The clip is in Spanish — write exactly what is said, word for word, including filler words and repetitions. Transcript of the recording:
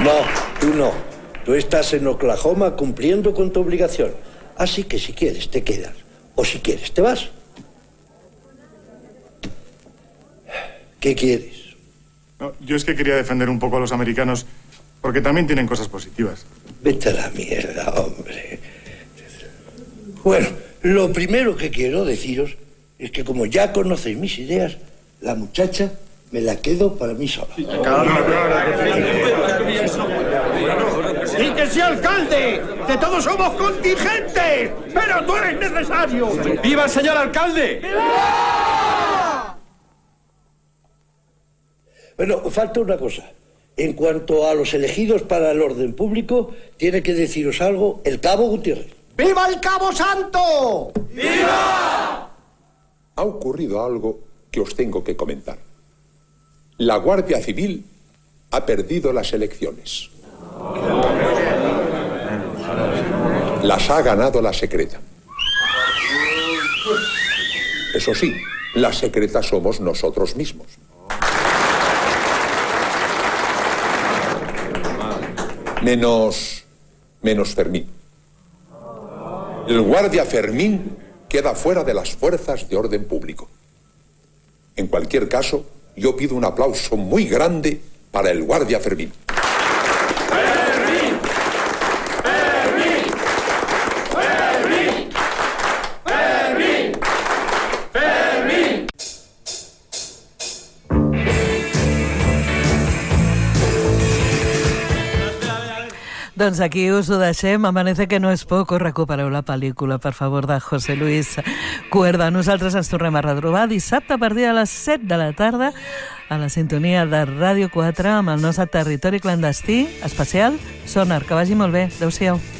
No, tú no. Tú estás en Oklahoma cumpliendo con tu obligación. Así que si quieres te quedas. O si quieres te vas. ¿Qué quieres? No, yo es que quería defender un poco a los americanos porque también tienen cosas positivas. Vete a la mierda, hombre. Bueno, lo primero que quiero deciros es que como ya conocéis mis ideas, la muchacha me la quedo para mí sola. ¡Y que sea alcalde! ¡Que todos somos contingentes! ¡Pero tú eres necesario! ¡Viva el señor alcalde! ¡Viva! Bueno, falta una cosa. En cuanto a los elegidos para el orden público, tiene que deciros algo el Cabo Gutiérrez. ¡Viva el Cabo Santo! ¡Viva! Ha ocurrido algo que os tengo que comentar. La Guardia Civil ha perdido las elecciones. Las ha ganado la secreta. Eso sí, la secreta somos nosotros mismos. Menos... menos Fermín. El guardia Fermín queda fuera de las fuerzas de orden público. En cualquier caso, yo pido un aplauso muy grande para el guardia Fermín. ¡Fermín! ¡Fermín! ¡Fermín! ¡Fermín! ¡Fermín! Doncs aquí us ho deixem. Amanece que no és poc. Recupereu la pel·lícula, per favor, de José Luis Cuerda. Nosaltres ens tornem a retrobar dissabte a partir de les set de la tarda a la sintonia de Ràdio quatre amb el nostre territori clandestí especial Sonar. Que vagi molt bé. Adéu-siau.